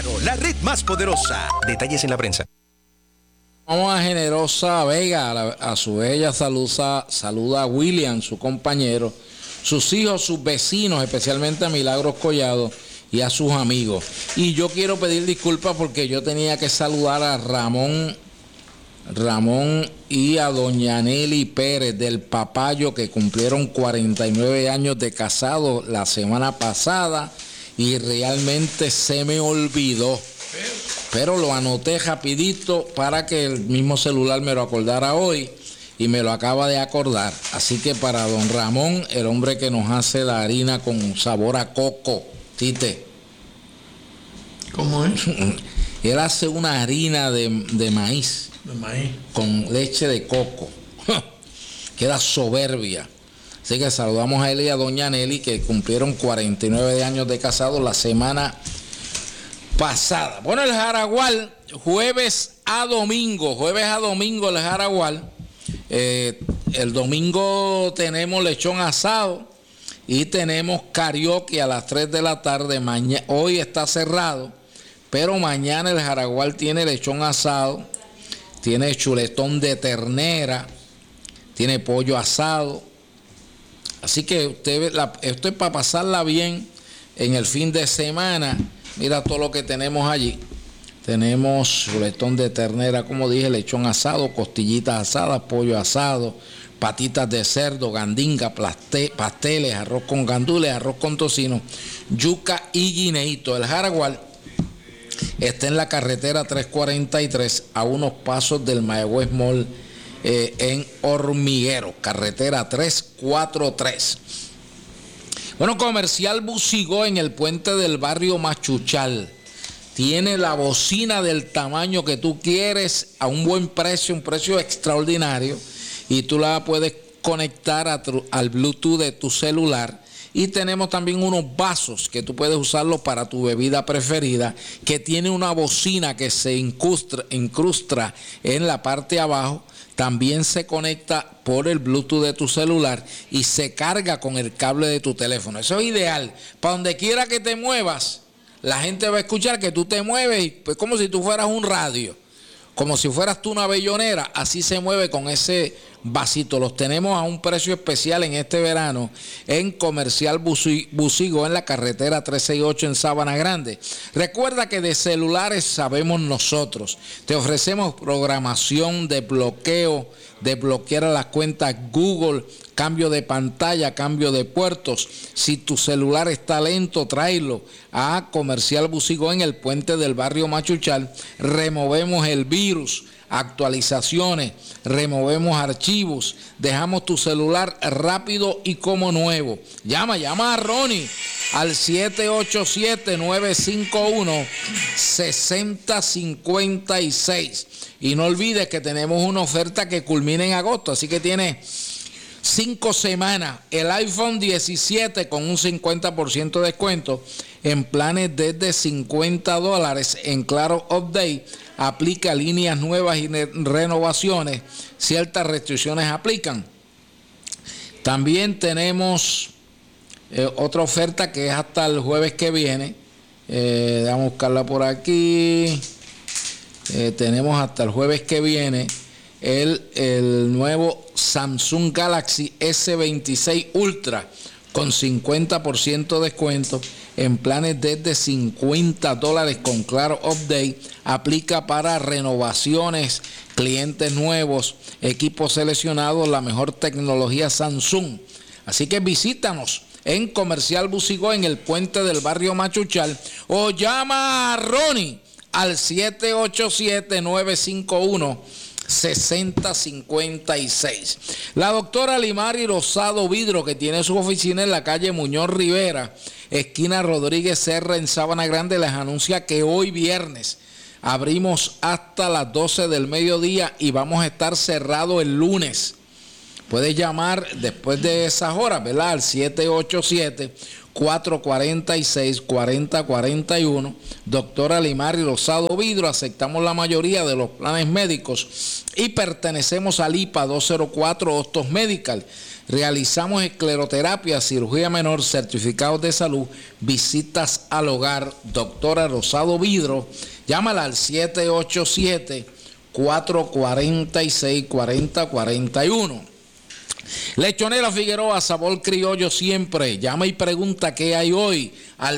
Claro, la red más poderosa. Detalles en la prensa. Vamos a Generosa Vega, a su bella saluda a William, su compañero, sus hijos, sus vecinos, especialmente a Milagros Collado y a sus amigos. Y yo quiero pedir disculpas porque yo tenía que saludar a Ramón y a doña Nelly Pérez del Papayo, que cumplieron 49 años de casado la semana pasada y realmente se me olvidó. Pero lo anoté rapidito para que el mismo celular me lo acordara hoy y me lo acaba de acordar. Así que para don Ramón, el hombre que nos hace la harina con sabor a coco, Tite. ¿Cómo es? Él hace una harina de maíz. De maíz. Con leche de coco. Queda soberbia. Así que saludamos a él y a doña Nelly, que cumplieron 49 años de casado la semana pasada. Bueno, el Jaragual, jueves a domingo el Jaragual. El domingo tenemos lechón asado y tenemos karaoke a las 3 de la tarde. Hoy está cerrado, pero mañana el Jaragual tiene lechón asado, tiene chuletón de ternera, tiene pollo asado. Así que esto es para pasarla bien en el fin de semana. Mira todo lo que tenemos allí. Tenemos chuletón de ternera, como dije, lechón asado, costillitas asadas, pollo asado, patitas de cerdo, gandinga, pasteles, arroz con gandules, arroz con tocino, yuca y guineíto. El Jaragual está en la carretera 343 a unos pasos del Mayagüez Mall en Hormiguero, carretera 343. Bueno, Comercial Busigó en el puente del barrio Machuchal. Tiene la bocina del tamaño que tú quieres a un buen precio, un precio extraordinario, y tú la puedes conectar al Bluetooth de tu celular. Y tenemos también unos vasos que tú puedes usarlos para tu bebida preferida, que tiene una bocina que se incrusta en la parte de abajo. También se conecta por el Bluetooth de tu celular y se carga con el cable de tu teléfono. Eso es ideal. Para donde quiera que te muevas, la gente va a escuchar que tú te mueves, pues como si tú fueras un radio, como si fueras tú una bellonera. Así se mueve con ese vasito. Los tenemos a un precio especial en este verano en Comercial Busigó en la carretera 368 en Sabana Grande. Recuerda que de celulares sabemos nosotros. Te ofrecemos programación de bloqueo, de bloquear las cuentas Google, cambio de pantalla, cambio de puertos. Si tu celular está lento, tráelo a Comercial Busigó en el puente del barrio Machuchal. Removemos el virus, actualizaciones, removemos archivos, dejamos tu celular rápido y como nuevo. Llama a Ronnie al 787-951-6056. Y no olvides que tenemos una oferta que culmina en agosto, así que tiene 5 semanas. El iPhone 17 con un 50% de descuento en planes desde $50 en Claro Update. Aplica líneas nuevas y renovaciones. Ciertas restricciones aplican. También tenemos otra oferta que es hasta el jueves que viene. Vamos a buscarla por aquí. Tenemos hasta el jueves que viene el nuevo Samsung Galaxy S26 Ultra con 50% de descuento en planes desde $50 con Claro Update. Aplica para renovaciones, clientes nuevos, equipos seleccionados, la mejor tecnología Samsung. Así que visítanos en Comercial Busigó en el puente del barrio Machuchal o llama a Ronnie al 787-951-6056. La doctora Limari Rosado Vidro, que tiene su oficina en la calle Muñoz Rivera, esquina Rodríguez Serra en Sabana Grande, les anuncia que hoy viernes abrimos hasta las 12 del mediodía y vamos a estar cerrados el lunes. Puedes llamar después de esas horas, ¿verdad? Al 446-4041. Doctora Limari Rosado Vidro, aceptamos la mayoría de los planes médicos y pertenecemos al IPA 204 Hostos Medical. Realizamos escleroterapia, cirugía menor, certificados de salud, visitas al hogar. Doctora Rosado Vidro, llámala al 787-446-4041. Lechonera Figueroa, sabor criollo siempre. Llama y pregunta qué hay hoy al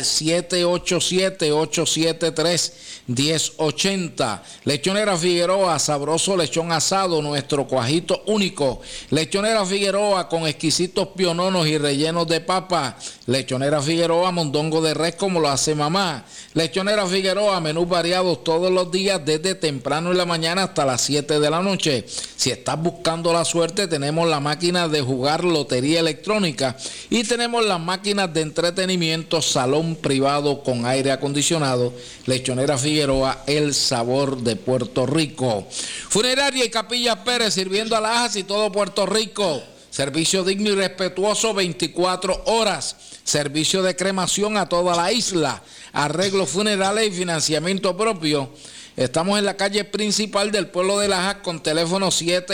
787-873-1080. Lechonera Figueroa, sabroso lechón asado, nuestro cuajito único. Lechonera Figueroa con exquisitos piononos y rellenos de papa. Lechonera Figueroa, mondongo de res como lo hace mamá. Lechonera Figueroa, menús variados todos los días desde temprano en la mañana hasta las 7 de la noche. Si estás buscando la suerte, tenemos la máquina de jugar lotería electrónica y tenemos las máquinas de entretenimiento, salón privado con aire acondicionado. Lechonera Figueroa, el sabor de Puerto Rico. Funeraria y Capilla Pérez, sirviendo a Lajas y todo Puerto Rico. Servicio digno y respetuoso 24 horas. Servicio de cremación a toda la isla. Arreglos funerales y financiamiento propio. Estamos en la calle principal del pueblo de Lajas con teléfono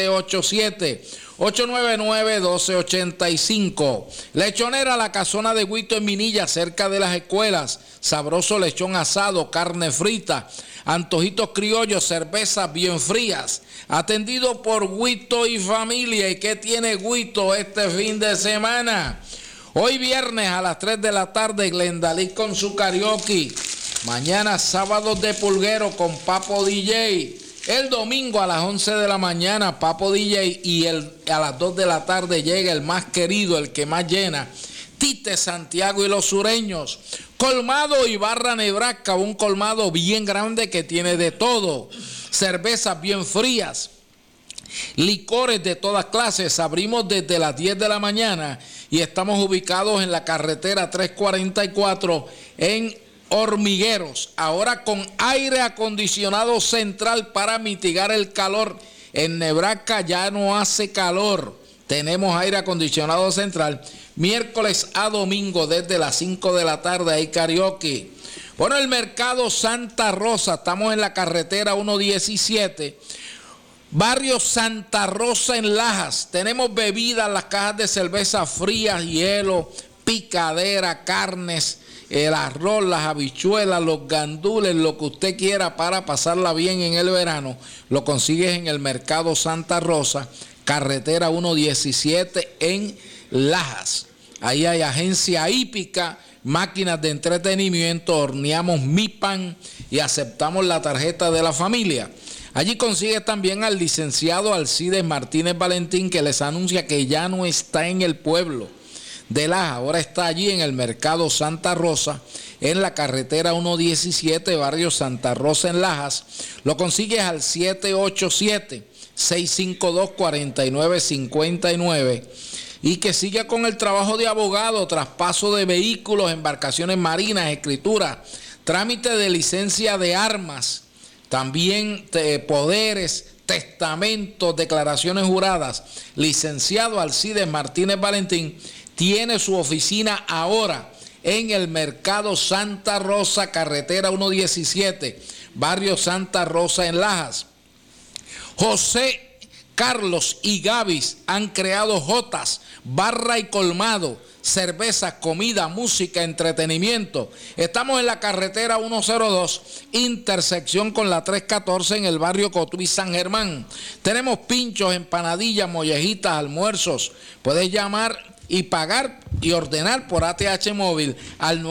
787-899-1285. Lechonera La Casona de Huito en Minilla, cerca de las escuelas. Sabroso lechón asado, carne frita, antojitos criollos, cervezas bien frías. Atendido por Huito y familia. ¿Y qué tiene Huito este fin de semana? Hoy viernes a las 3 de la tarde, Glendalí con su karaoke. Mañana sábado de pulguero con Papo DJ. El domingo a las 11 de la mañana, Papo DJ. Y a las 2 de la tarde llega el más querido, el que más llena, Tite Santiago y los sureños. Colmado y Barra Nebraska, un colmado bien grande que tiene de todo. Cervezas bien frías, licores de todas clases. Abrimos desde las 10 de la mañana y estamos ubicados en la carretera 344 en Hormigueros. Ahora con aire acondicionado central para mitigar el calor. En Nebraska ya no hace calor. Tenemos aire acondicionado central. Miércoles a domingo desde las 5 de la tarde hay karaoke. Bueno, el Mercado Santa Rosa, estamos en la carretera 117, barrio Santa Rosa en Lajas. Tenemos bebidas, las cajas de cerveza frías, hielo, picadera, carnes, el arroz, las habichuelas, los gandules, lo que usted quiera para pasarla bien en el verano. Lo consigues en el Mercado Santa Rosa, carretera 117 en Lajas. Ahí hay agencia hípica, máquinas de entretenimiento, horneamos mi pan y aceptamos la tarjeta de la familia. Allí consigues también al licenciado Alcides Martínez Valentín, que les anuncia que ya no está en el pueblo de Lajas, ahora está allí en el Mercado Santa Rosa, en la carretera 117, barrio Santa Rosa en Lajas. Lo consigues al 787-652-4959 y que siga con el trabajo de abogado, traspaso de vehículos, embarcaciones marinas, escritura, trámite de licencia de armas, también poderes, testamentos, declaraciones juradas. Licenciado Alcides Martínez Valentín tiene su oficina ahora en el Mercado Santa Rosa, carretera 117, barrio Santa Rosa en Lajas. José Carlos y Gavis han creado Jotas, barra y colmado, cervezas, comida, música, entretenimiento. Estamos en la carretera 102, intersección con la 314 en el barrio Cotuí, San Germán. Tenemos pinchos, empanadillas, mollejitas, almuerzos. Puedes llamar y pagar y ordenar por ATH móvil al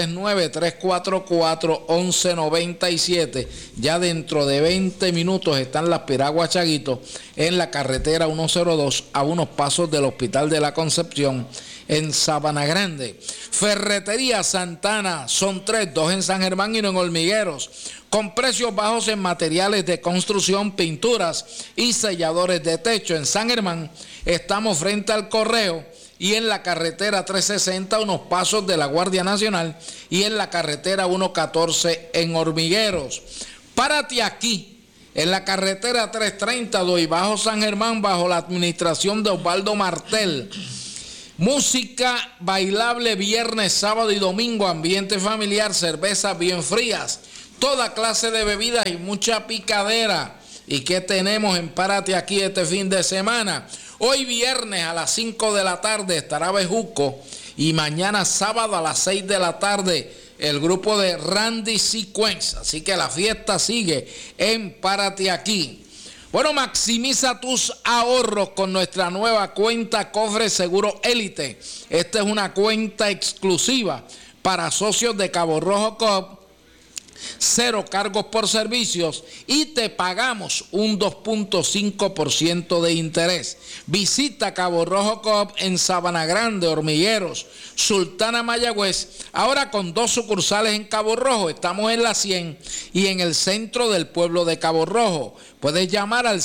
939-344-1197. Ya dentro de 20 minutos están las Piraguas Chaguito en la carretera 102, a unos pasos del Hospital de la Concepción en Sabana Grande. Ferretería Santana, son 3, 2 en San Germán y 1 en Hormigueros, con precios bajos en materiales de construcción, pinturas y selladores de techo. En San Germán estamos frente al Correo y en la carretera 360, unos pasos de la Guardia Nacional, y en la carretera 114 en Hormigueros. Párate aquí, en la carretera 330, Doy Bajo San Germán, bajo la administración de Osvaldo Martel. Música bailable viernes, sábado y domingo, ambiente familiar, cervezas bien frías, toda clase de bebidas y mucha picadera. ¿Y qué tenemos en Párate Aquí este fin de semana? Hoy viernes a las 5 de la tarde estará Bejuco y mañana sábado a las 6 de la tarde el grupo de Randy Sequence. Así que la fiesta sigue en Párate Aquí. Bueno, maximiza tus ahorros con nuestra nueva cuenta Cofre Seguro Élite. Esta es una cuenta exclusiva para socios de Cabo Rojo Coop, 0 cargos por servicios y te pagamos un 2.5% de interés. Visita Cabo Rojo Coop en Sabana Grande, Hormigueros, Sultana, Mayagüez, ahora con 2 sucursales en Cabo Rojo. Estamos en la 100 y en el centro del pueblo de Cabo Rojo. Puedes llamar al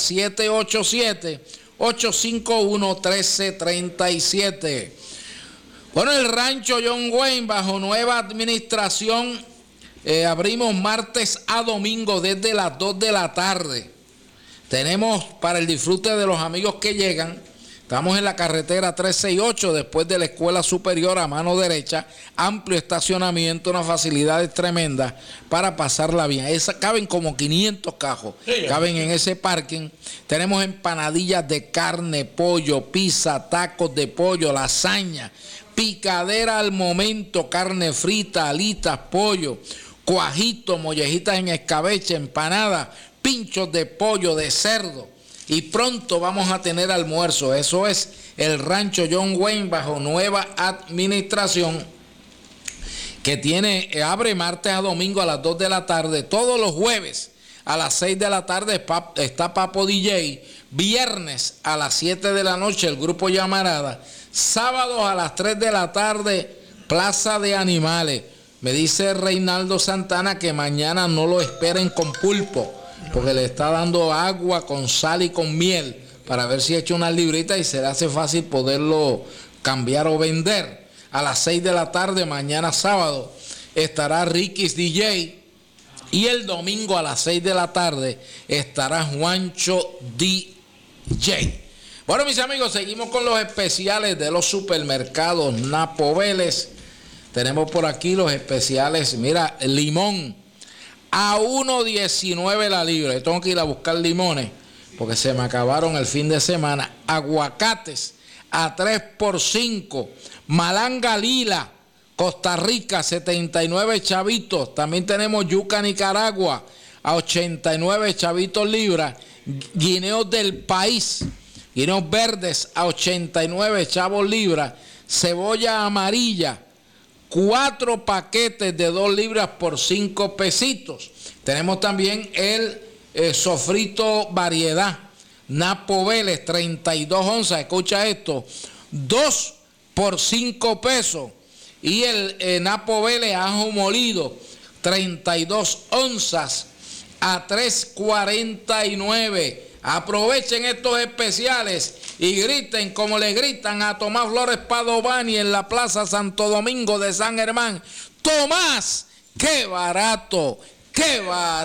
787-851-1337. Bueno, el rancho John Wayne bajo nueva administración. Abrimos martes a domingo desde las 2 de la tarde. Tenemos para el disfrute de los amigos que llegan. Estamos en la carretera 368 después de la escuela superior a mano derecha. Amplio estacionamiento, unas facilidades tremendas para pasarla bien. Caben como 500 cajos. Caben en ese parking. Tenemos empanadillas de carne, pollo, pizza, tacos de pollo, lasaña, picadera al momento, carne frita, alitas, pollo, cuajito, mollejitas en escabeche, empanadas, pinchos de pollo, de cerdo. Y pronto vamos a tener almuerzo. Eso es el rancho John Wayne bajo nueva administración, que abre martes a domingo a las 2 de la tarde. Todos los jueves a las 6 de la tarde está Papo DJ. Viernes a las 7 de la noche el grupo Llamarada. Sábados a las 3 de la tarde Plaza de Animales. Me dice Reinaldo Santana que mañana no lo esperen con pulpo, porque le está dando agua con sal y con miel para ver si echa una librita y se le hace fácil poderlo cambiar o vender. A las 6 de la tarde, mañana sábado, estará Ricky's DJ. Y el domingo a las 6 de la tarde estará Juancho DJ. Bueno, mis amigos, seguimos con los especiales de los supermercados Napo Vélez. Tenemos por aquí los especiales. Mira, limón a 1.19 la libra. Yo tengo que ir a buscar limones porque se me acabaron el fin de semana. Aguacates a 3 por 5. Malanga lila, Costa Rica, 79 chavitos. También tenemos yuca Nicaragua a 89 chavitos libras. Guineos del país, guineos verdes a 89 chavos libras. Cebolla amarilla, 4 paquetes de 2 libras por 5 pesitos. Tenemos también el sofrito variedad Napo Vélez, 32 onzas. Escucha esto, 2 por 5 pesos. Y el Napo Vélez ajo molido, 32 onzas a 3.49. Aprovechen estos especiales y griten como le gritan a Tomás Flores Padovani en la Plaza Santo Domingo de San Germán. Tomás, qué barato, qué barato.